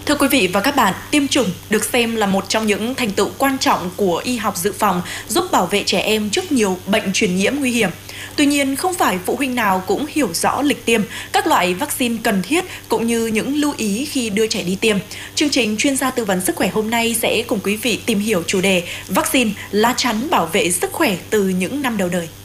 Thưa quý vị và các bạn, tiêm chủng được xem là một trong những thành tựu quan trọng của y học dự phòng, giúp bảo vệ trẻ em trước nhiều bệnh truyền nhiễm nguy hiểm. Tuy nhiên, không phải phụ huynh nào cũng hiểu rõ lịch tiêm, các loại vaccine cần thiết cũng như những lưu ý khi đưa trẻ đi tiêm. Chương trình chuyên gia tư vấn sức khỏe hôm nay sẽ cùng quý vị tìm hiểu chủ đề vaccine lá chắn bảo vệ sức khỏe từ những năm đầu đời.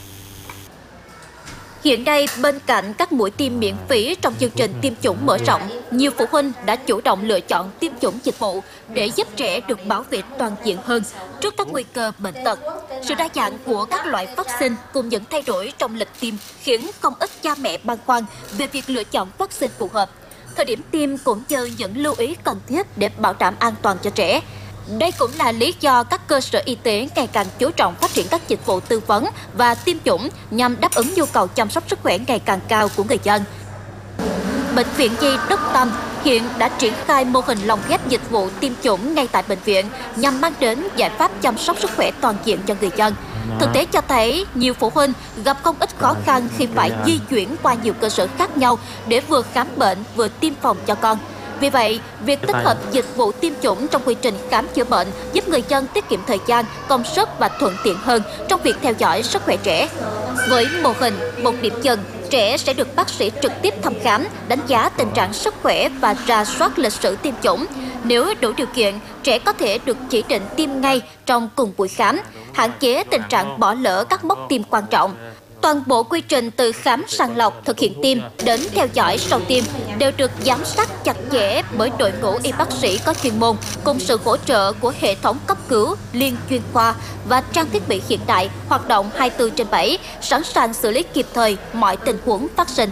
Hiện nay, bên cạnh các mũi tiêm miễn phí trong chương trình tiêm chủng mở rộng, nhiều phụ huynh đã chủ động lựa chọn tiêm chủng dịch vụ để giúp trẻ được bảo vệ toàn diện hơn trước các nguy cơ bệnh tật. Sự đa dạng của các loại vaccine cùng những thay đổi trong lịch tiêm khiến không ít cha mẹ băn khoăn về việc lựa chọn vaccine phù hợp. Thời điểm tiêm cũng như những lưu ý cần thiết để bảo đảm an toàn cho trẻ. Đây cũng là lý do các cơ sở y tế ngày càng chú trọng phát triển các dịch vụ tư vấn và tiêm chủng nhằm đáp ứng nhu cầu chăm sóc sức khỏe ngày càng cao của người dân. Bệnh viện Nhi Đức Tâm hiện đã triển khai mô hình lồng ghép dịch vụ tiêm chủng ngay tại bệnh viện nhằm mang đến giải pháp chăm sóc sức khỏe toàn diện cho người dân. Thực tế cho thấy nhiều phụ huynh gặp không ít khó khăn khi phải di chuyển qua nhiều cơ sở khác nhau để vừa khám bệnh vừa tiêm phòng cho con. Vì vậy, việc tích hợp dịch vụ tiêm chủng trong quy trình khám chữa bệnh giúp người dân tiết kiệm thời gian, công sức và thuận tiện hơn trong việc theo dõi sức khỏe trẻ. Với mô hình một điểm dừng, trẻ sẽ được bác sĩ trực tiếp thăm khám, đánh giá tình trạng sức khỏe và rà soát lịch sử tiêm chủng. Nếu đủ điều kiện, trẻ có thể được chỉ định tiêm ngay trong cùng buổi khám, hạn chế tình trạng bỏ lỡ các mốc tiêm quan trọng. Toàn bộ quy trình từ khám sàng lọc, thực hiện tiêm đến theo dõi sau tiêm đều được giám sát chặt chẽ bởi đội ngũ y bác sĩ có chuyên môn cùng sự hỗ trợ của hệ thống cấp cứu, liên chuyên khoa và trang thiết bị hiện đại hoạt động 24/7, sẵn sàng xử lý kịp thời mọi tình huống phát sinh.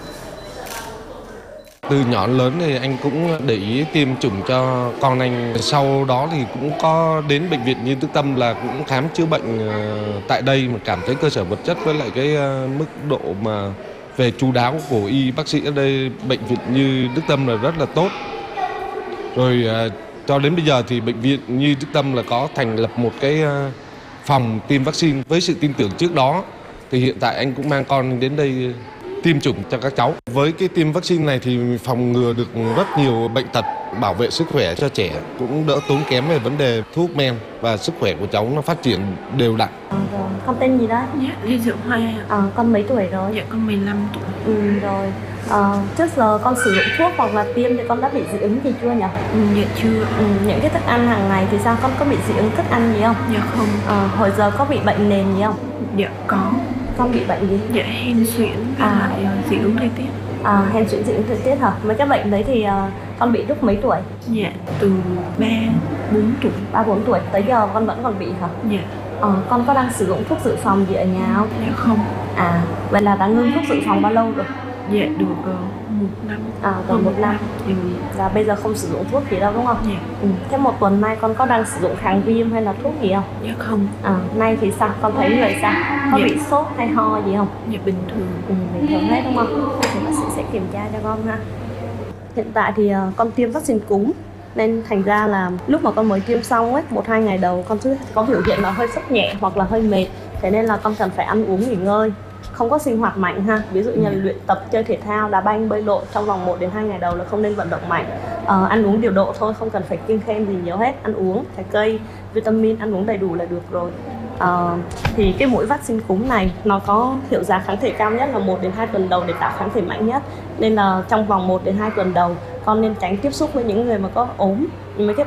Từ nhỏ lớn thì anh cũng để ý tiêm chủng cho con anh. Sau đó thì cũng có đến bệnh viện Nhi Đức Tâm là cũng khám chữa bệnh tại đây, mà cảm thấy cơ sở vật chất với lại cái mức độ mà về chu đáo của y bác sĩ ở đây bệnh viện Nhi Đức Tâm là rất là tốt. Rồi cho đến bây giờ thì bệnh viện Nhi Đức Tâm là có thành lập một cái phòng tiêm vaccine. Với sự tin tưởng trước đó thì hiện tại anh cũng mang con đến đây tiêm chủng cho các cháu. Với cái tiêm vaccine này thì phòng ngừa được rất nhiều bệnh tật, bảo vệ sức khỏe cho trẻ, cũng đỡ tốn kém về vấn đề thuốc men và sức khỏe của cháu nó phát triển đều đặn. Con tên gì đấy? Dạ, Lê Diệu Hoa. Con mấy tuổi rồi? Dạ, con 15 tuổi. Rồi. Trước giờ con sử dụng thuốc hoặc là tiêm thì con đã bị dị ứng gì chưa nhỉ? Dạ chưa. Những cái thức ăn hàng ngày thì sao, con có bị dị ứng thức ăn gì không? Dạ không. Hồi giờ có bị bệnh nền gì không? Dạ có. Con bị bệnh gì? Dạ hen suyễn và lại dị ứng thời tiết. Hen suyễn, dị ứng thời tiết hả? Mấy cái bệnh đấy thì con bị lúc mấy tuổi? Dạ từ 3-4 tuổi. 3-4 tuổi, tới giờ con vẫn còn bị hả? Dạ. Con có đang sử dụng thuốc dự phòng gì ở nhà không? Dạ không. Vậy là đã ngưng thuốc dự phòng bao lâu rồi? Dạ được 1 năm. Gần 1 năm. Là bây giờ không sử dụng thuốc gì đâu đúng không? Dạ. Thế một tuần nay con có đang sử dụng kháng viêm hay là thuốc gì không? Dạ không. Nay thì sao? Con thấy người sao? Có bị sốt hay ho gì không? Dạ bình thường. Bình thường hết đúng không? Thì bác sĩ sẽ kiểm tra cho con ha. Hiện tại thì con tiêm vaccine cúm, nên thành ra là lúc mà con mới tiêm xong ấy, 1-2 ngày đầu con cứ có biểu hiện là hơi sốt nhẹ hoặc là hơi mệt. Thế nên là con cần phải ăn uống nghỉ ngơi, không có sinh hoạt mạnh ha. Ví dụ như là luyện tập chơi thể thao, đá banh, bơi lội trong vòng 1-2 ngày đầu là không nên vận động mạnh. Ăn uống điều độ thôi, không cần phải kiêng khem gì nhiều hết. Ăn uống trái cây, vitamin ăn uống đầy đủ là được rồi. Thì cái mũi vaccine cúm này nó có hiệu giá kháng thể cao nhất là 1-2 tuần đầu để tạo kháng thể mạnh nhất. Nên là trong vòng 1-2 tuần đầu con nên tránh tiếp xúc với những người mà có ốm, mấy cái